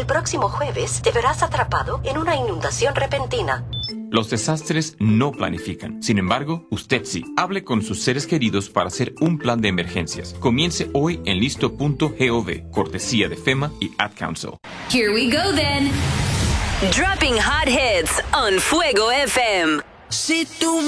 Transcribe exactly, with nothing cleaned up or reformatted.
el próximo jueves te verás atrapado en una inundación repentina. Los desastres no planifican. Sin embargo, usted sí. Hable con sus seres queridos para hacer un plan de emergencias. Comience hoy en listo punto gov, cortesía de FEMA y Ad Council. Here we go then. Dropping hot hits on Fuego F M. Si tú